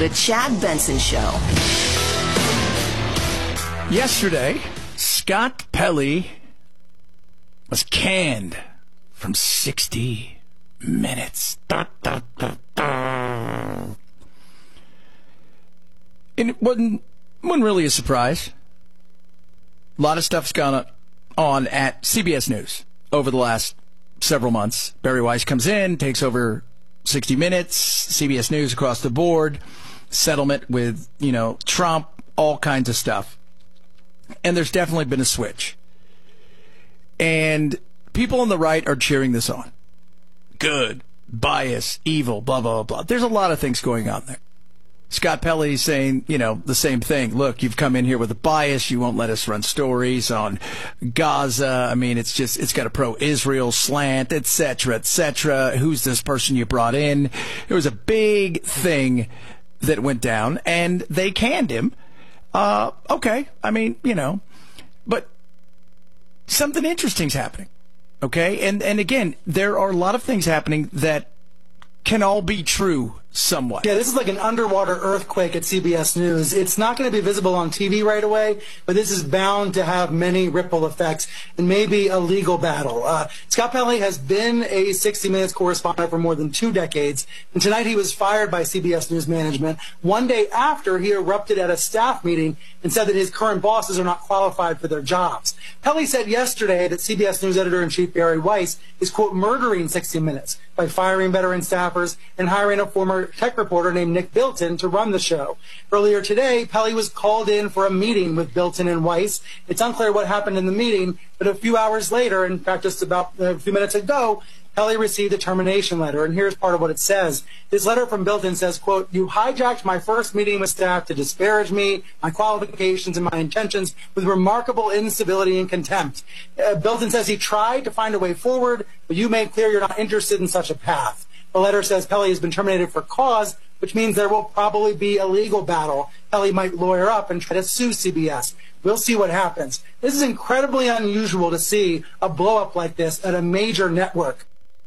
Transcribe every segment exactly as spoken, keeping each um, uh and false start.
The Chad Benson Show. Yesterday, Scott Pelley was canned from sixty minutes. Da, da, da, da. And it wasn't, wasn't really a surprise. A lot of stuff's gone on at C B S News over the last several months. Barry Weiss comes in, takes over sixty minutes, C B S News across the board, settlement with, you know, Trump, all kinds of stuff. And there's definitely been a switch. And people on the right are cheering this on. Good, bias, evil, blah, blah, blah. There's a lot of things going on there. Scott Pelley saying, you know, the same thing. Look, you've come in here with a bias. You won't let us run stories on Gaza. I mean, it's just, it's got a pro-Israel slant, et cetera, et cetera. Who's this person you brought in? It was a big thing that went down, and they canned him. Uh, okay. I mean, you know, but something interesting's happening. Okay. And, and again, there are a lot of things happening that can all be true somewhat. Yeah, this is like an underwater earthquake at C B S News. It's not going to be visible on T V right away, but this is bound to have many ripple effects and maybe a legal battle. Uh, Scott Pelley has been a sixty minutes correspondent for more than two decades, and tonight he was fired by C B S News management one day after he erupted at a staff meeting and said that his current bosses are not qualified for their jobs. Pelley said yesterday that C B S News editor-in-chief Barry Weiss is, quote, murdering sixty minutes by firing veteran staffers and hiring a former tech reporter named Nick Bilton to run the show. Earlier today, Pelley was called in for a meeting with Bilton and Weiss. It's unclear what happened in the meeting, but a few hours later, in fact, just about a few minutes ago, Pelley received a termination letter, and here's part of what it says. This letter from Bilton says, quote, "You hijacked my first meeting with staff to disparage me, my qualifications, and my intentions with remarkable incivility and contempt. Uh, Bilton says he tried to find a way forward, but you made clear you're not interested in such a path." The letter says Pelley has been terminated for cause, which means there will probably be a legal battle. Pelley might lawyer up and try to sue C B S. We'll see what happens. This is incredibly unusual to see a blow-up like this at a major network.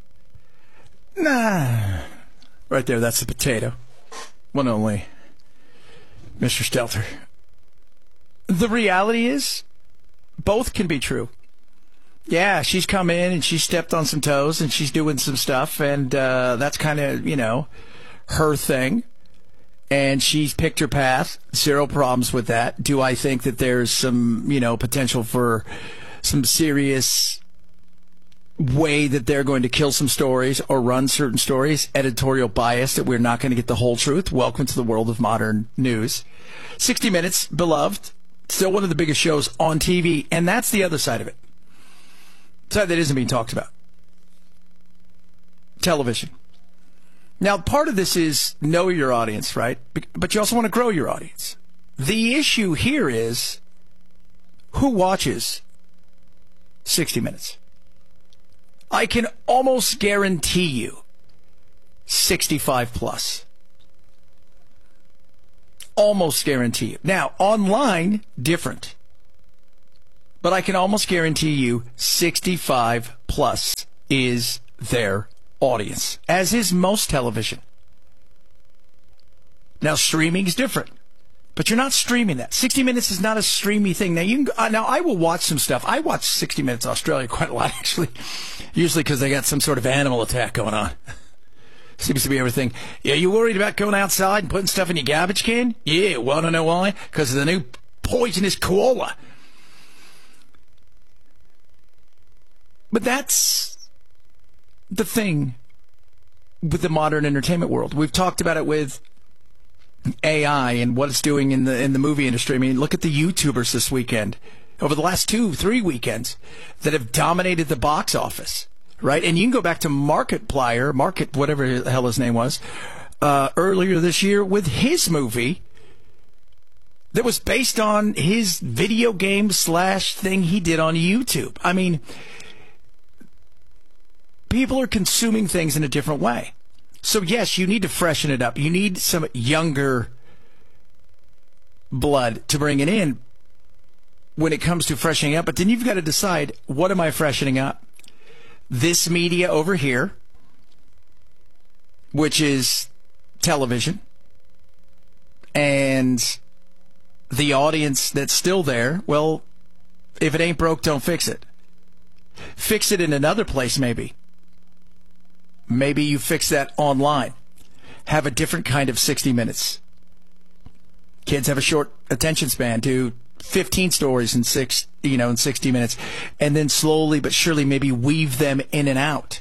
Nah. Right there, that's the potato. One only. Mister Stelter. The reality is, both can be true. Yeah, she's come in and she stepped on some toes and she's doing some stuff, and uh, that's kind of, you know, her thing. And she's picked her path. Zero problems with that. Do I think that there's some, you know, potential for some serious way that they're going to kill some stories or run certain stories, editorial bias, that we're not going to get the whole truth? Welcome to the world of modern news. sixty minutes, beloved, still one of the biggest shows on T V, and that's the other side of it. Side that isn't being talked about. Television. Now, part of this is know your audience, right? But you also want to grow your audience. The issue here is who watches sixty minutes? I can almost guarantee you sixty-five plus. Almost guarantee you. Now, online, different. But I can almost guarantee you sixty-five plus is their audience, as is most television. Now, streaming is different. But you're not streaming that. sixty minutes is not a streamy thing. Now, you can, uh, now I will watch some stuff. I watch sixty minutes Australia quite a lot, actually. Usually because they got some sort of animal attack going on. Seems to be everything. Yeah, you worried about going outside and putting stuff in your garbage can? Yeah, want to know why? Because of the new poisonous koala. But that's the thing with the modern entertainment world. We've talked about it with A I and what it's doing in the in the movie industry. I mean, look at the YouTubers this weekend, over the last two, three weekends, that have dominated the box office, right? And you can go back to Markiplier, Market, whatever the hell his name was, uh, earlier this year with his movie that was based on his video game slash thing he did on YouTube. I mean, people are consuming things in a different way. So, yes, you need to freshen it up. You need some younger blood to bring it in when it comes to freshening up. But then you've got to decide, what am I freshening up? This media over here, which is television, And the audience that's still there, well, if it ain't broke, don't fix it. Fix it in another place, maybe. Maybe you fix that online. Have a different kind of sixty minutes. Kids have a short attention span. Do fifteen stories in six, you know, in sixty minutes, and then slowly but surely maybe weave them in and out.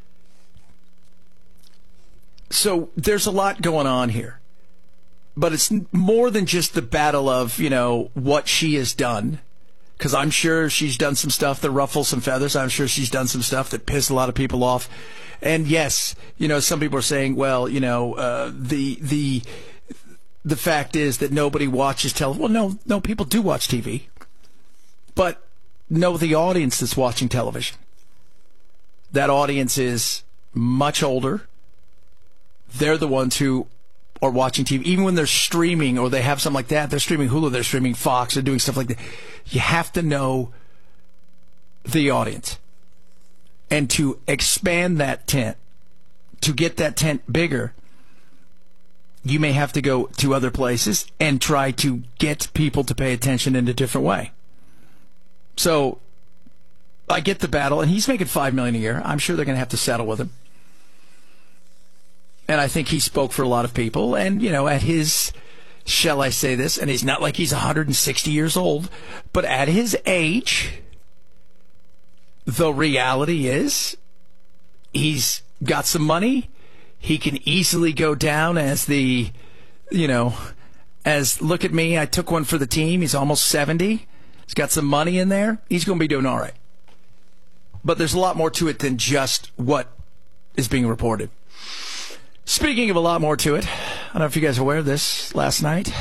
So there's a lot going on here, but it's more than just the battle of, you know, what she has done. Because I'm sure she's done some stuff that ruffles some feathers. I'm sure she's done some stuff that pissed a lot of people off. And yes, you know, some people are saying, well, you know, uh, the the the fact is that nobody watches television. Well, no, no, people do watch T V, but know the audience that's watching television. That audience is much older. They're the ones who are watching T V, even when they're streaming or they have something like that. They're streaming Hulu, they're streaming Fox, they're doing stuff like that. You have to know the audience. And to expand that tent, to get that tent bigger, you may have to go to other places and try to get people to pay attention in a different way. So I get the battle, and he's making five million dollars a year. I'm sure they're going to have to settle with him. And I think he spoke for a lot of people. And, you know, at his, shall I say this, and he's not like he's one hundred sixty years old, but at his age, the reality is he's got some money. He can easily go down as the, you know, as look at me, I took one for the team. He's almost seventy. He's got some money in there. He's going to be doing all right. But there's a lot more to it than just what is being reported. Speaking of a lot more to it, I don't know if you guys are aware of this. Last night,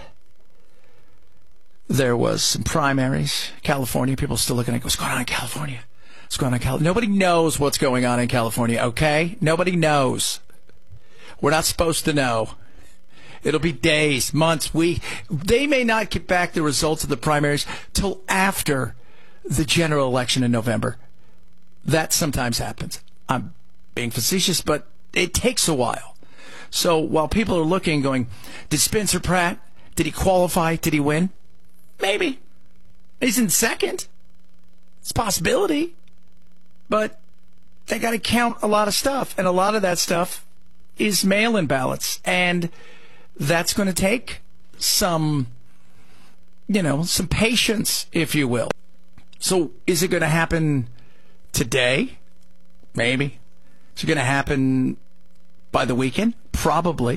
there was some primaries. California, people still looking at what's going on in California. What's going on in California? Nobody knows what's going on in California, okay? Nobody knows. We're not supposed to know. It'll be days, months, weeks. They may not get back the results of the primaries till after the general election in November. That sometimes happens. I'm being facetious, but it takes a while. So while people are looking, going, did Spencer Pratt, did he qualify? Did he win? Maybe. He's in second. It's a possibility. But they got to count a lot of stuff. And a lot of that stuff is mail-in ballots. And that's going to take some, you know, some patience, if you will. So is it going to happen today? Maybe. Is it going to happen by the weekend? Probably.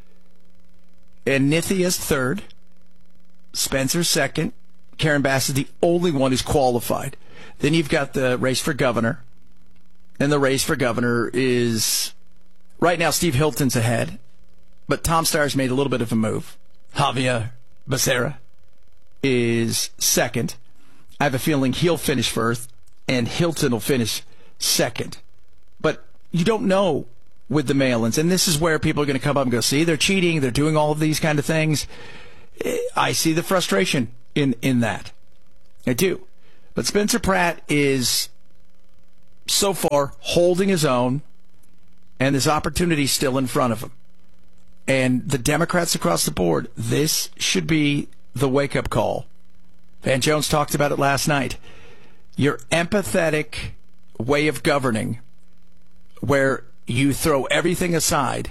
And Nithia's third. Spencer's second. Karen Bass is the only one who's qualified. Then you've got the race for governor. And the race for governor is, right now, Steve Hilton's ahead. But Tom Steyer's made a little bit of a move. Javier Becerra is second. I have a feeling he'll finish first, and Hilton will finish second. But you don't know with the mail-ins. And this is where people are going to come up and go, see, they're cheating, they're doing all of these kind of things. I see the frustration in, in that. I do. But Spencer Pratt is, so far, holding his own, and this opportunity is still in front of him. And the Democrats across the board, this should be the wake-up call. Van Jones talked about it last night. Your empathetic way of governing, where you throw everything aside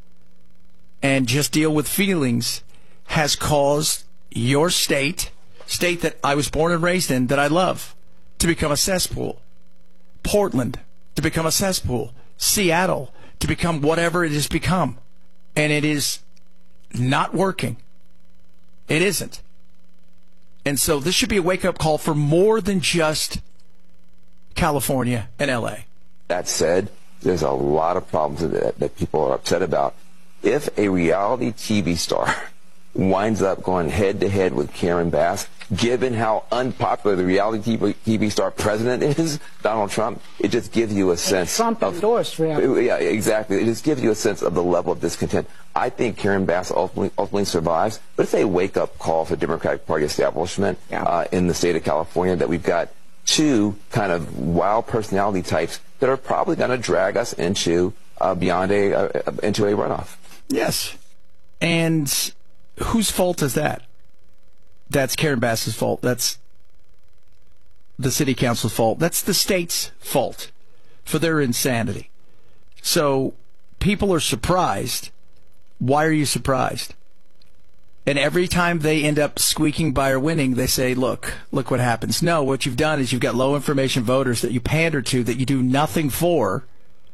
and just deal with feelings, has caused your state, state that I was born and raised in, that I love, to become a cesspool. Portland, to become a cesspool. Seattle, to become whatever it has become. And it is not working. It isn't. And so this should be a wake-up call for more than just California and L A. That said, there's a lot of problems that, that people are upset about. If a reality T V star winds up going head-to-head with Karen Bass, given how unpopular the reality T V star president is, Donald Trump, it just gives you a sense Trump of... endorsed reality. Yeah, exactly. It just gives you a sense of the level of discontent. I think Karen Bass ultimately, ultimately survives, but it's a wake-up call for the Democratic Party establishment yeah. uh, in the state of California, that we've got two kind of wild personality types that are probably going to drag us into uh, beyond a uh, into a runoff. Yes, and whose fault is that? That's Karen Bass's fault. That's the city council's fault. That's the state's fault for their insanity. So people are surprised. Why are you surprised? And every time they end up squeaking by or winning, they say, look, look what happens. No, what you've done is you've got low information voters that you pander to, that you do nothing for.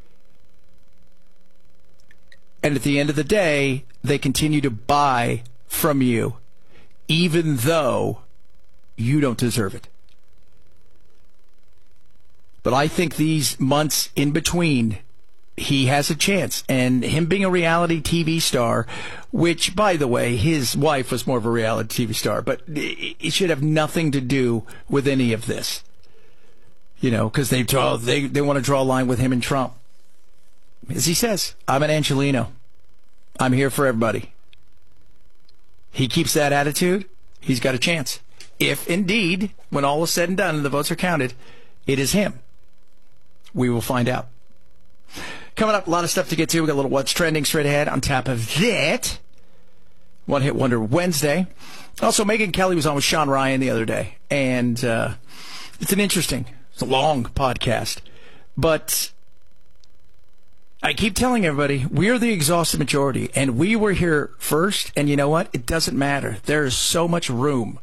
And at the end of the day, they continue to buy from you, even though you don't deserve it. But I think these months in between, he has a chance. And him being a reality T V star, which, by the way, his wife was more of a reality T V star, but it should have nothing to do with any of this. You know, because they draw, they, they want to draw a line with him and Trump. As he says, I'm an Angelino. I'm here for everybody. He keeps that attitude, he's got a chance. If indeed, when all is said and done and the votes are counted, it is him. We will find out. Coming up, a lot of stuff to get to. We got a little What's Trending straight ahead. On top of that, One Hit Wonder Wednesday. Also, Megyn Kelly was on with Sean Ryan the other day, and uh, it's an interesting, it's a long podcast, but I keep telling everybody, we're the exhausted majority, and we were here first, and you know what? It doesn't matter. There is so much room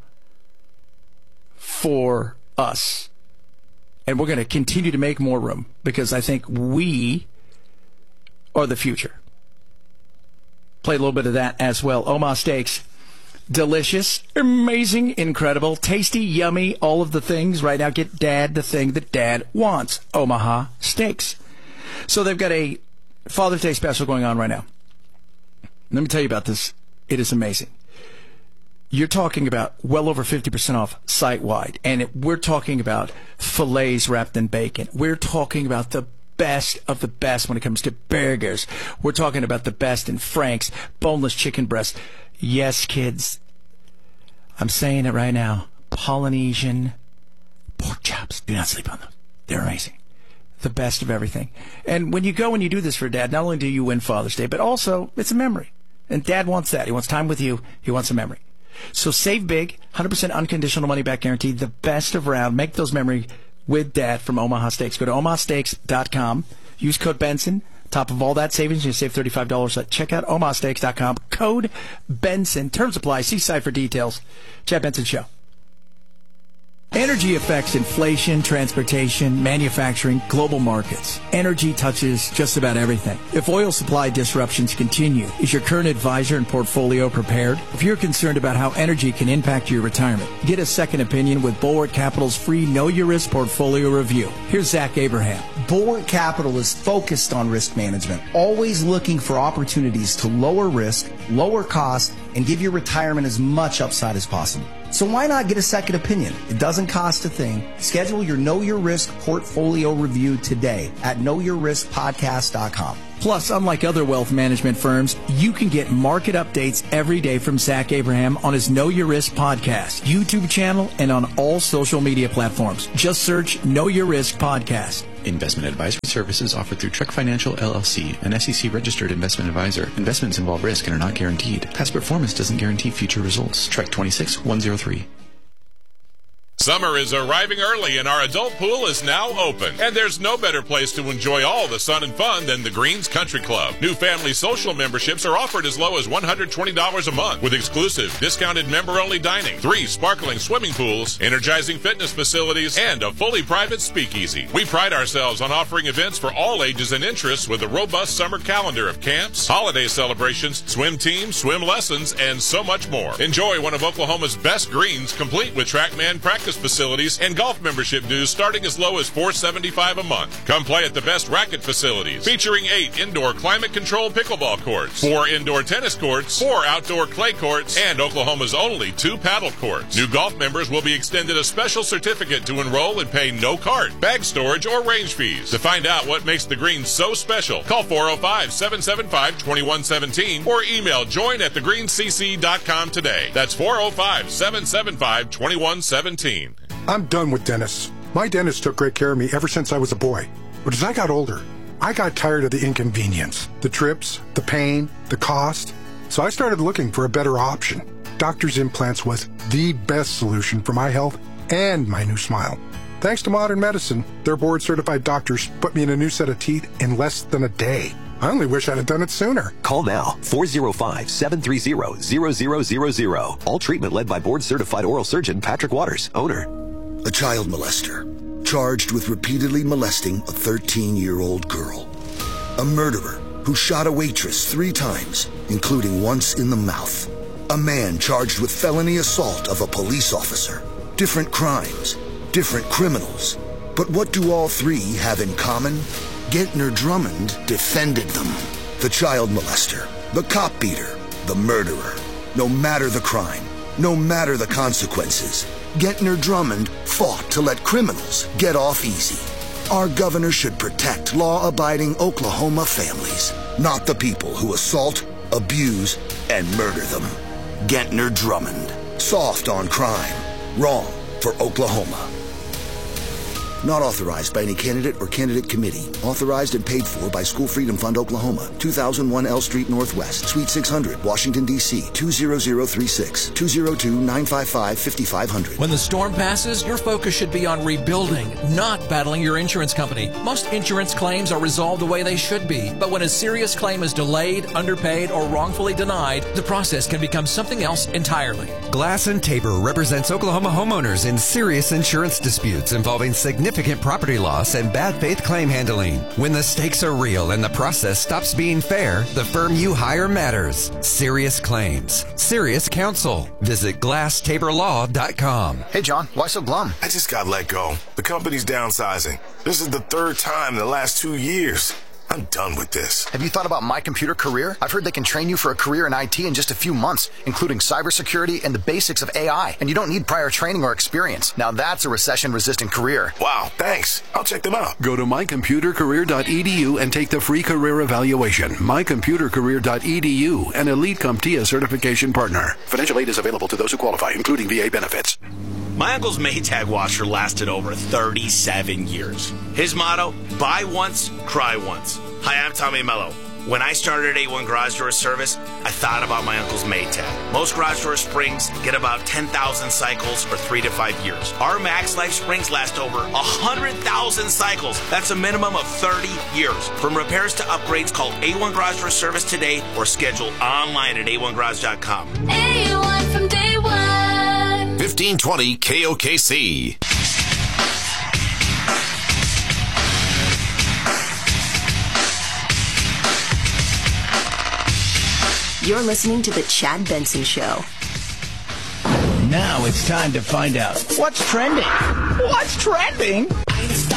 for us, and we're going to continue to make more room, because I think we are the future. Play a little bit of that as well. Omaha Steaks. Delicious, amazing, incredible, tasty, yummy, all of the things. Right now, get Dad the thing that Dad wants. Omaha Steaks. So they've got a Father's Day special going on right now. Let me tell you about this. It is amazing. You're talking about well over fifty percent off site-wide. And it, we're talking about fillets wrapped in bacon. We're talking about the best of the best when it comes to burgers. We're talking about the best in Frank's, boneless chicken breast. Yes, kids, I'm saying it right now. Polynesian pork chops. Do not sleep on those. They're amazing. The best of everything. And when you go and you do this for Dad, not only do you win Father's Day, but also it's a memory. And Dad wants that. He wants time with you. He wants a memory. So save big, one hundred percent unconditional money back guarantee, the best of around. Make those memories with Dad from Omaha Steaks. Go to omaha steaks dot com. Use code Benson. Top of all that savings, you save thirty-five dollars at checkout. omaha steaks dot com. Code Benson. Terms apply. See site for details. Chad Benson Show. Energy affects inflation, transportation, manufacturing, global markets. Energy touches just about everything. If oil supply disruptions continue, is your current advisor and portfolio prepared? If you're concerned about how energy can impact your retirement, get a second opinion with Bulwark Capital's free Know Your Risk portfolio review. Here's Zach Abraham. Bulwark Capital is focused on risk management, always looking for opportunities to lower risk, lower cost, and give your retirement as much upside as possible. So why not get a second opinion? It doesn't cost a thing. Schedule your Know Your Risk portfolio review today at know your risk podcast dot com. Plus, unlike other wealth management firms, you can get market updates every day from Zach Abraham on his Know Your Risk podcast, YouTube channel, and on all social media platforms. Just search Know Your Risk Podcast. Investment advisory services offered through Trek Financial, L L C, an S E C-registered investment advisor. Investments involve risk and are not guaranteed. Past performance doesn't guarantee future results. Trek twenty-six one oh three. Summer is arriving early and our adult pool is now open. And there's no better place to enjoy all the sun and fun than the Greens Country Club. New family social memberships are offered as low as one hundred twenty dollars a month with exclusive discounted member-only dining, three sparkling swimming pools, energizing fitness facilities, and a fully private speakeasy. We pride ourselves on offering events for all ages and interests with a robust summer calendar of camps, holiday celebrations, swim teams, swim lessons, and so much more. Enjoy one of Oklahoma's best greens, complete with TrackMan practice facilities and golf membership dues starting as low as four dollars and seventy-five cents a month. Come play at the best racket facilities, featuring eight indoor climate-controlled pickleball courts, four indoor tennis courts, four outdoor clay courts, and Oklahoma's only two paddle courts. New golf members will be extended a special certificate to enroll and pay no cart, bag storage, or range fees. To find out what makes the Greens so special, call four oh five, seven seven five, two one one seven or email join at the greens c c dot com today. That's four oh five, seven seven five, two one one seven. I'm done with dentists. My dentist took great care of me ever since I was a boy. But as I got older, I got tired of the inconvenience, the trips, the pain, the cost. So I started looking for a better option. Doctor's Implants was the best solution for my health and my new smile. Thanks to modern medicine, their board-certified doctors put me in a new set of teeth in less than a day. I only wish I'd have done it sooner. Call now, four oh five, seven three zero, zero zero zero zero. All treatment led by board-certified oral surgeon Patrick Waters, owner. A child molester, charged with repeatedly molesting a thirteen-year-old girl. A murderer who shot a waitress three times, including once in the mouth. A man charged with felony assault of a police officer. Different crimes, different criminals. But what do all three have in common? Gentner Drummond defended them. The child molester, the cop beater, the murderer. No matter the crime, no matter the consequences, Gentner Drummond fought to let criminals get off easy. Our governor should protect law-abiding Oklahoma families, not the people who assault, abuse, and murder them. Gentner Drummond. Soft on crime. Wrong for Oklahoma. Not authorized by any candidate or candidate committee. Authorized and paid for by School Freedom Fund, Oklahoma. two thousand one L Street Northwest, Suite six hundred, Washington, D C two zero zero three six, two zero two, nine five five, five five zero zero. When the storm passes, your focus should be on rebuilding, not battling your insurance company. Most insurance claims are resolved the way they should be. But when a serious claim is delayed, underpaid, or wrongfully denied, the process can become something else entirely. Glass and Tabor represents Oklahoma homeowners in serious insurance disputes involving significant Significant property loss and bad faith claim handling. When the stakes are real and the process stops being fair, the firm you hire matters. Serious Claims. Serious Counsel. Visit glass tabor law dot com. Hey, John, why so glum? I just got let go. The company's downsizing. This is the third time in the last two years. I'm done with this. Have you thought about My Computer Career? I've heard they can train you for a career in I T in just a few months, including cybersecurity and the basics of A I. And you don't need prior training or experience. Now that's a recession-resistant career. Wow, thanks. I'll check them out. Go to my computer career dot e d u and take the free career evaluation. my computer career dot e d u, an Elite CompTIA certification partner. Financial aid is available to those who qualify, including V A benefits. My uncle's Maytag washer lasted over thirty-seven years. His motto, buy once, cry once. Hi, I'm Tommy Mello. When I started A one Garage Door Service, I thought about my uncle's Maytag. Most garage door springs get about ten thousand cycles for three to five years. Our Max Life springs last over one hundred thousand cycles. That's a minimum of thirty years. From repairs to upgrades, call A one Garage Door Service today or schedule online at A one garage dot com. A one from day one. fifteen twenty K O K C. You're listening to The Chad Benson Show. Now it's time to find out what's trending. What's trending?